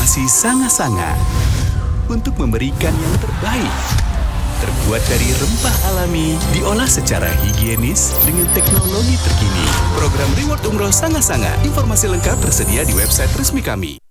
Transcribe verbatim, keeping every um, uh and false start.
Nasi Sanga-Sanga untuk memberikan yang terbaik. Terbuat dari rempah alami, diolah secara higienis dengan teknologi terkini. Program Reward Umroh Sanga-Sanga. Informasi lengkap tersedia di website resmi kami.